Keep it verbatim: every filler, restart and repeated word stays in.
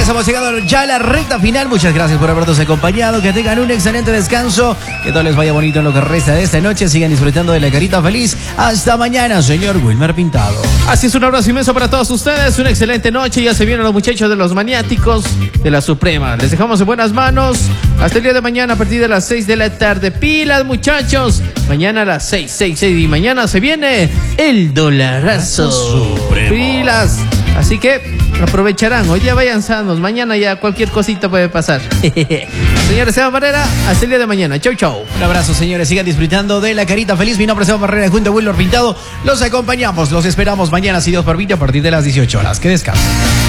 señores, hemos llegado ya a la recta final. Muchas gracias por habernos acompañado. Que tengan un excelente descanso. Que todo les vaya bonito en lo que resta de esta noche. Sigan disfrutando de la carita feliz. Hasta mañana, señor Wilmer Pintado. Así es, un abrazo inmenso para todos ustedes. Una excelente noche. Ya se vienen los muchachos de los maniáticos de la Suprema. Les dejamos en buenas manos. Hasta el día de mañana a partir de las seis de la tarde. Pilas, muchachos. Mañana a las seis, seis, seis. Y mañana se viene el dolarazo supremo. Pilas. Así que aprovecharán. Hoy día vayan sanos. Mañana ya cualquier cosita puede pasar. Señores, Seba Barrera, hasta el día de mañana. Chau, chau. Un abrazo, señores. Sigan disfrutando de la carita feliz. Mi nombre es Seba Barrera, junto a Wilmer Pintado. Los acompañamos. Los esperamos mañana, si Dios permite, a partir de las dieciocho horas. Que descansen.